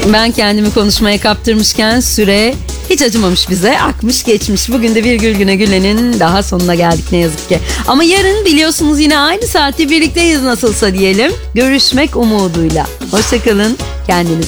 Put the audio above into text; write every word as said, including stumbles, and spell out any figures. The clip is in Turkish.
Ben kendimi konuşmaya kaptırmışken süre hiç acımamış bize. Akmış geçmiş. Bugün de Virgül Güne Gülen'in daha sonuna geldik ne yazık ki. Ama yarın biliyorsunuz yine aynı saatte birlikteyiz nasılsa diyelim. Görüşmek umuduyla. Hoşçakalın. Kendinize